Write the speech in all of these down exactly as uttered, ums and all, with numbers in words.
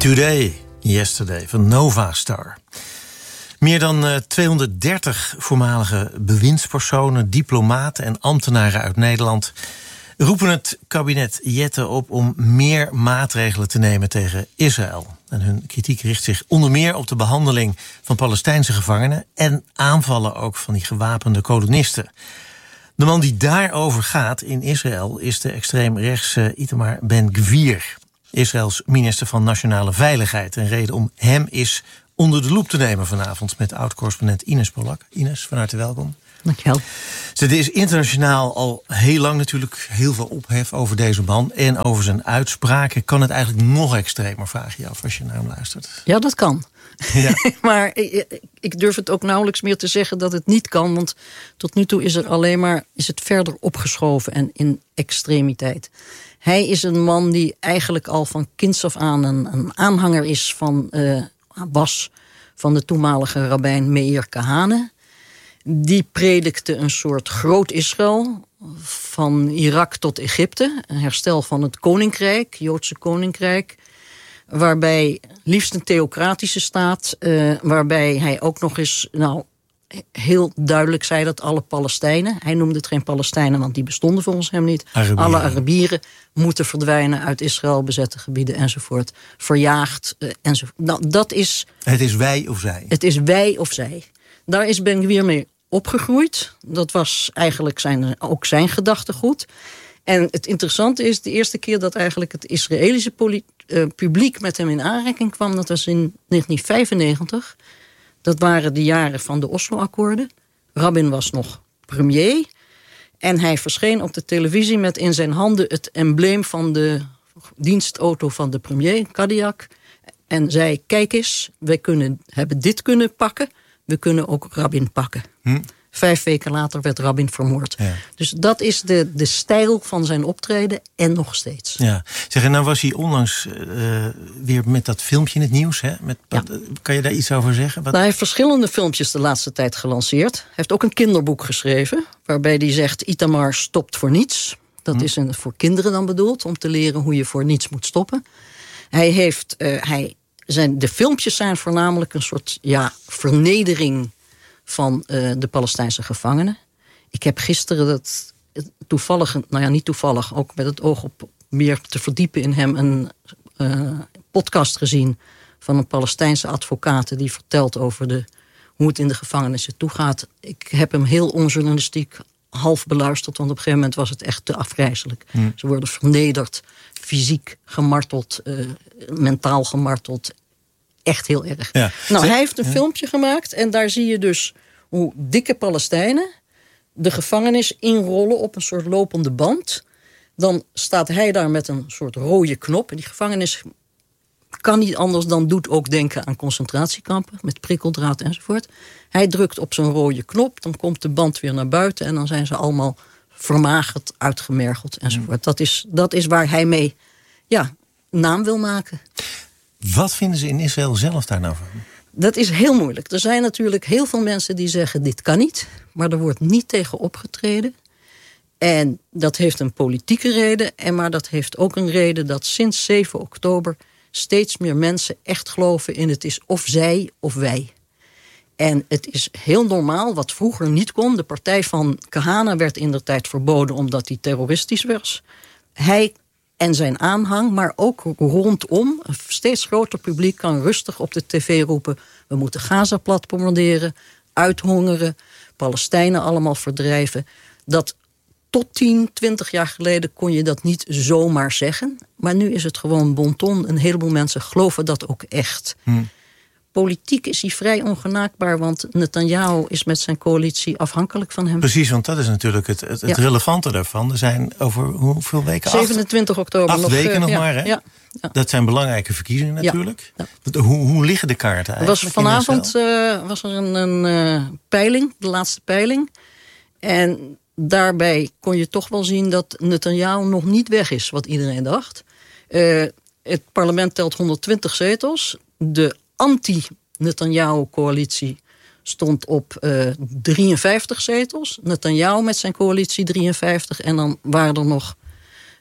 Today, Yesterday van Nova Star. Meer dan uh, tweehonderddertig voormalige bewindspersonen, diplomaten en ambtenaren uit Nederland roepen het kabinet Jette op om meer maatregelen te nemen tegen Israël. En hun kritiek richt zich onder meer op de behandeling van Palestijnse gevangenen en aanvallen ook van die gewapende kolonisten. De man die daarover gaat in Israël is de extreemrechtse Itamar Ben-Gvir, Israëls minister van Nationale Veiligheid. En reden om hem is onder de loep te nemen vanavond met oud-correspondent Ines Polak. Ines, van harte welkom. Dankjewel. Er is internationaal al heel lang natuurlijk heel veel ophef over deze man en over zijn uitspraken. Kan het eigenlijk nog extremer, vraag je af als je naar hem luistert? Ja, dat kan. Ja. Maar ik, ik durf het ook nauwelijks meer te zeggen dat het niet kan. Want tot nu toe is er alleen maar is het verder opgeschoven en in extremiteit. Hij is een man die eigenlijk al van kinds af aan een, een aanhanger is van, uh, was van de toenmalige rabbijn Meir Kahane. Die predikte een soort groot Israël, van Irak tot Egypte. Een herstel van het koninkrijk, Joodse koninkrijk. Waarbij liefst een theocratische staat, uh, waarbij hij ook nog eens nou, heel duidelijk zei dat alle Palestijnen, hij noemde het geen Palestijnen, want die bestonden volgens hem niet. Arabieren. Alle Arabieren moeten verdwijnen uit Israël, bezette gebieden enzovoort. Verjaagd uh, enzovoort. Nou, dat is. Het is wij of zij. Het is wij of zij. Daar is Ben-Gvir mee opgegroeid. Dat was eigenlijk zijn, ook zijn gedachtegoed. En het interessante is, de eerste keer dat eigenlijk het Israëlische poli- uh, publiek met hem in aanraking kwam, dat was in negentien vijfennegentig. Dat waren de jaren van de Oslo-akkoorden. Rabin was nog premier. En hij verscheen op de televisie met in zijn handen het embleem van de dienstauto van de premier, Cadillac. En zei, kijk eens, wij kunnen, hebben dit kunnen pakken. We kunnen ook Rabin pakken. Hm? Vijf weken later werd Rabin vermoord. Ja. Dus dat is de, de stijl van zijn optreden en nog steeds. Ja. Zeg, en nou was hij onlangs uh, weer met dat filmpje in het nieuws. Hè? Met, ja. Kan je daar iets over zeggen? Wat... Nou, hij heeft verschillende filmpjes de laatste tijd gelanceerd. Hij heeft ook een kinderboek geschreven, waarbij hij zegt, Itamar stopt voor niets. Dat hm. is een, voor kinderen dan bedoeld, om te leren hoe je voor niets moet stoppen. Hij heeft, uh, hij, zijn, de filmpjes zijn voornamelijk een soort ja, vernedering van uh, de Palestijnse gevangenen. Ik heb gisteren dat toevallig, nou ja, niet toevallig, ook met het oog op meer te verdiepen in hem, een uh, podcast gezien van een Palestijnse advocaat die vertelt over de, hoe het in de gevangenissen toegaat. Ik heb hem heel onjournalistiek half beluisterd, want op een gegeven moment was het echt te afgrijzelijk. Hmm. Ze worden vernederd, fysiek gemarteld, uh, mentaal gemarteld. Echt heel erg. Ja. Nou, hij heeft een ja. filmpje gemaakt en daar zie je dus hoe dikke Palestijnen de gevangenis inrollen op een soort lopende band. Dan staat hij daar met een soort rode knop. En die gevangenis kan niet anders dan doet ook denken aan concentratiekampen met prikkeldraad enzovoort. Hij drukt op zo'n rode knop, dan komt de band weer naar buiten en dan zijn ze allemaal vermagerd, uitgemergeld enzovoort. Mm. Dat is, dat is waar hij mee ja, naam wil maken. Wat vinden ze in Israël zelf daar nou van? Dat is heel moeilijk. Er zijn natuurlijk heel veel mensen die zeggen, dit kan niet. Maar er wordt niet tegen opgetreden. En dat heeft een politieke reden. En maar dat heeft ook een reden dat sinds zeven oktober... steeds meer mensen echt geloven in het is of zij of wij. En het is heel normaal, wat vroeger niet kon. De partij van Kahane werd indertijd verboden omdat die terroristisch was. Hij en zijn aanhang, maar ook rondom, een steeds groter publiek kan rustig op de tv roepen, we moeten Gaza plat bombarderen, uithongeren, Palestijnen allemaal verdrijven. Dat tot tien, twintig jaar geleden kon je dat niet zomaar zeggen. Maar nu is het gewoon bon ton. Een heleboel mensen geloven dat ook echt. Hmm. Politiek is hij vrij ongenaakbaar, want Netanyahu is met zijn coalitie afhankelijk van hem. Precies, want dat is natuurlijk het, het, het ja. relevante daarvan. Er zijn over hoeveel weken? zevenentwintig oktober. Acht nog, weken nog ja, maar, hè? Ja, ja. Dat zijn belangrijke verkiezingen natuurlijk. Ja, ja. Hoe, hoe liggen de kaarten eigenlijk? Was vanavond uh, was er een, een uh, peiling, de laatste peiling. En daarbij kon je toch wel zien dat Netanyahu nog niet weg is, wat iedereen dacht. Uh, het parlement telt honderdtwintig zetels. De anti-Netanyahu-coalitie stond op uh, drieënvijftig zetels. Netanyahu met zijn coalitie drieënvijftig. En dan waren er nog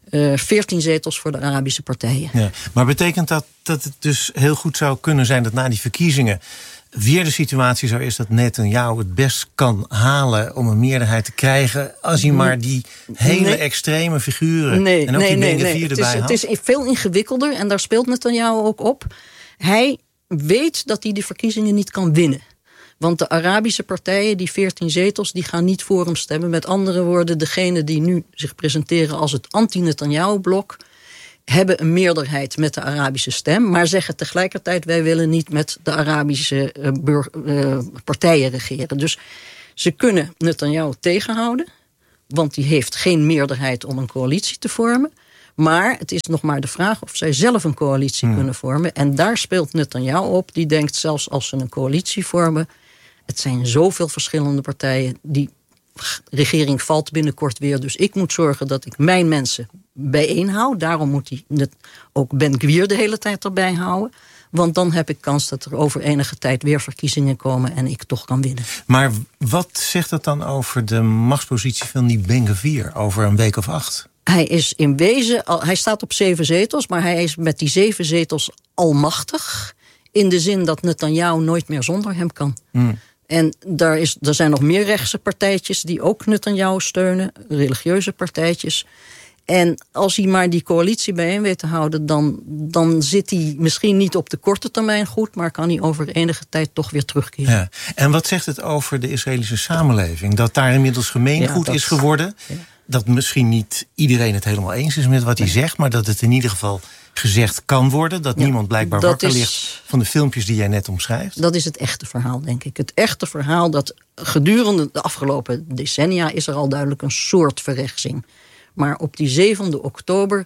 uh, veertien zetels voor de Arabische partijen. Ja, maar betekent dat dat het dus heel goed zou kunnen zijn dat na die verkiezingen weer de situatie zo is dat Netanyahu het best kan halen om een meerderheid te krijgen als hij maar die hele nee. extreme figuren nee, en ook nee, die nee, Bengavier nee. erbij het is, haalt? Het is veel ingewikkelder en daar speelt Netanyahu ook op. Hij weet dat hij die verkiezingen niet kan winnen. Want de Arabische partijen, die veertien zetels, die gaan niet voor hem stemmen. Met andere woorden, degenen die nu zich presenteren als het anti-Netanyahu-blok hebben een meerderheid met de Arabische stem, maar zeggen tegelijkertijd wij willen niet met de Arabische uh, burg, uh, partijen regeren. Dus ze kunnen Netanyahu tegenhouden, want die heeft geen meerderheid om een coalitie te vormen. Maar het is nog maar de vraag of zij zelf een coalitie hmm. kunnen vormen. En daar speelt Netanyahu op. Die denkt zelfs als ze een coalitie vormen, het zijn zoveel verschillende partijen, die regering valt binnenkort weer. Dus ik moet zorgen dat ik mijn mensen bijeenhoud. Daarom moet hij net ook Ben-Gvir de hele tijd erbij houden. Want dan heb ik kans dat er over enige tijd weer verkiezingen komen en ik toch kan winnen. Maar wat zegt dat dan over de machtspositie van die Ben-Gvir over een week of acht? Hij is in wezen, al, hij staat op zeven zetels, maar hij is met die zeven zetels almachtig. In de zin dat Netanyahu nooit meer zonder hem kan. Hmm. En daar, is, er zijn nog meer rechtse partijtjes die ook Netanyahu steunen. Religieuze partijtjes. En als hij maar die coalitie bijeen weet te houden, dan, dan zit hij misschien niet op de korte termijn goed, maar kan hij over enige tijd toch weer terugkeren. Ja. En wat zegt het over de Israëlische samenleving? Dat daar inmiddels gemeengoed ja, is geworden? Ja. Dat misschien niet iedereen het helemaal eens is met wat hij nee. zegt, maar dat het in ieder geval gezegd kan worden. Dat ja, niemand blijkbaar wakker is, ligt van de filmpjes die jij net omschrijft. Dat is het echte verhaal, denk ik. Het echte verhaal dat gedurende de afgelopen decennia is er al duidelijk een soort verrechtsing. Maar op die zevende oktober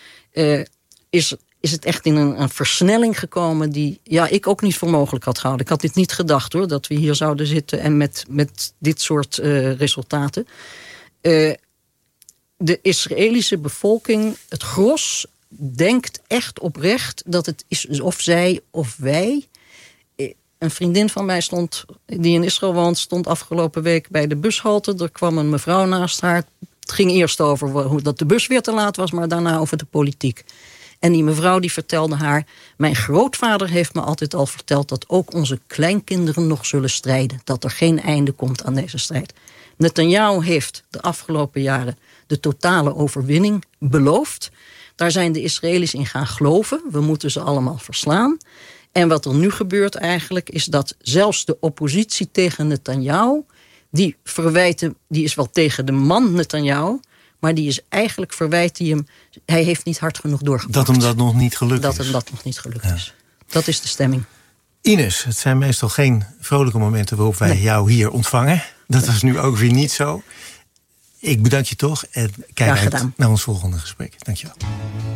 uh, is, is het echt in een, een versnelling gekomen die ja, ik ook niet voor mogelijk had gehouden. Ik had dit niet gedacht hoor, dat we hier zouden zitten en met, met dit soort uh, resultaten. Uh, de Israëlische bevolking, het gros, denkt echt oprecht dat het is of zij of wij. Een vriendin van mij stond, die in Israël woont, stond afgelopen week bij de bushalte. Er kwam een mevrouw naast haar. Het ging eerst over hoe dat de bus weer te laat was, maar daarna over de politiek. En die mevrouw die vertelde haar, mijn grootvader heeft me altijd al verteld dat ook onze kleinkinderen nog zullen strijden. Dat er geen einde komt aan deze strijd. Netanyahu heeft de afgelopen jaren de totale overwinning beloofd. Daar zijn de Israëli's in gaan geloven. We moeten ze allemaal verslaan. En wat er nu gebeurt eigenlijk is dat zelfs de oppositie tegen Netanyahu, die verwijten, die is wel tegen de man Netanyahu, maar die is eigenlijk verwijt hij hem, hij heeft niet hard genoeg doorgepakt. Dat hem dat nog niet gelukt dat is. Dat hem dat nog niet gelukt ja. is. Dat is de stemming. Ines, het zijn meestal geen vrolijke momenten waarop wij nee. jou hier ontvangen. Dat was nu ook weer niet zo. Ik bedank je toch en kijk uit naar ons volgende gesprek. Dank je wel.